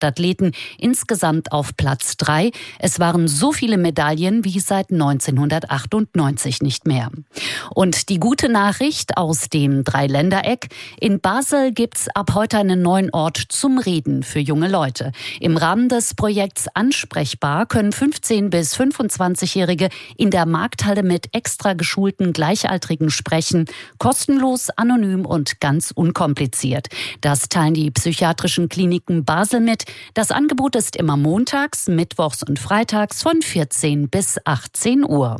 Leichtathleten insgesamt auf Platz 3. Es waren so viele Medaillen wie seit 1998 nicht mehr. Und die gute Nachricht aus dem Dreiländereck: In Basel gibt's ab heute einen neuen Ort zum Reden für junge Leute. Im Rahmen des Projekts Ansprechbar können 15- bis 25-Jährige in der Markthalle mit extra geschulten Gleichaltrigen sprechen. Kostenlos, anonym und ganz unkompliziert. Das teilen die psychiatrischen Kliniken Basel mit. Das Angebot ist immer montags, mittwochs und freitags von 14 bis 18 Uhr.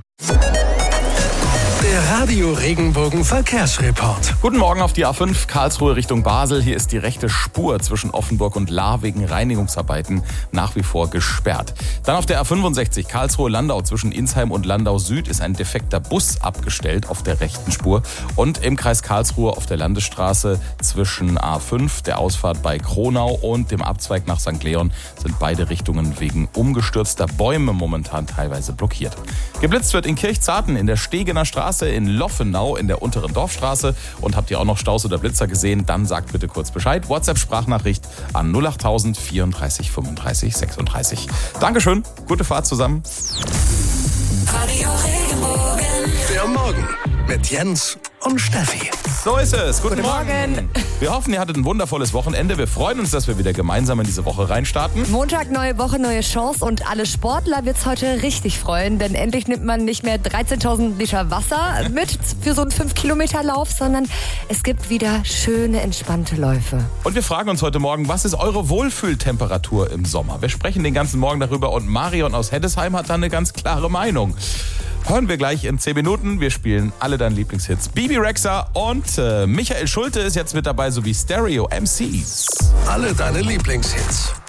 Der Radio Regenbogen Verkehrsreport. Guten Morgen auf die A5 Karlsruhe Richtung Basel. Hier ist die rechte Spur zwischen Offenburg und Lahr wegen Reinigungsarbeiten nach wie vor gesperrt. Dann auf der A65 Karlsruhe-Landau zwischen Insheim und Landau Süd ist ein defekter Bus abgestellt auf der rechten Spur. Und im Kreis Karlsruhe auf der Landesstraße zwischen A5, der Ausfahrt bei Kronau und dem Abzweig nach St. Leon sind beide Richtungen wegen umgestürzter Bäume momentan teilweise blockiert. Geblitzt wird in Kirchzarten in der Stegener Straße, in Loffenau in der unteren Dorfstraße. Und habt ihr auch noch Staus oder Blitzer gesehen, dann sagt bitte kurz Bescheid. WhatsApp-Sprachnachricht an 08000 34 35 36. Dankeschön, gute Fahrt zusammen. Radio Regenbogen. Der Morgen mit Jens und Steffi. So ist es. Guten Morgen. Wir hoffen, ihr hattet ein wundervolles Wochenende. Wir freuen uns, dass wir wieder gemeinsam in diese Woche reinstarten. Montag, neue Woche, neue Chance und alle Sportler wird's heute richtig freuen, denn endlich nimmt man nicht mehr 13.000 Liter Wasser mit für so einen 5-Kilometer-Lauf, sondern es gibt wieder schöne, entspannte Läufe. Und wir fragen uns heute Morgen, was ist eure Wohlfühltemperatur im Sommer? Wir sprechen den ganzen Morgen darüber und Marion aus Heddesheim hat da eine ganz klare Meinung. Hören wir gleich in 10 Minuten. Wir spielen alle deine Lieblingshits. Bibi Rexha und Michael Schulte ist jetzt mit dabei, sowie Stereo MCs. Alle deine Lieblingshits.